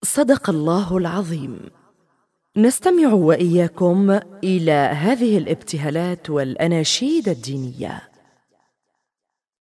صدق الله العظيم. نستمع وإياكم إلى هذه الابتهالات والأناشيد الدينية.